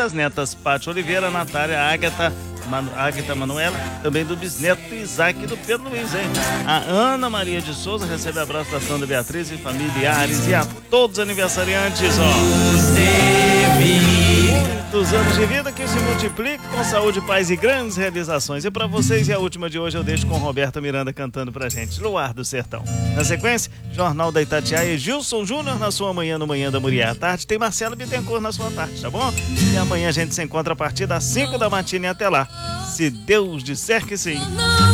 das netas Pátia Oliveira, Natália, Ágata Manuela, também do bisneto Isaac e do Pedro Luiz, hein? A Ana Maria de Souza recebe abraço da Sandra Beatriz e familiares e a todos os aniversariantes, muitos anos de vida que se multipliquem com saúde, paz e grandes realizações. E para vocês, e a última de hoje eu deixo com Roberta Miranda cantando pra gente, Luar do Sertão. Na sequência, Jornal da Itatiaia, Gilson Júnior na sua manhã, no Manhã da Muriá à tarde, tem Marcelo Bittencourt na sua tarde, tá bom? E amanhã a gente se encontra a partir das 5 da matina e até lá, se Deus disser que sim.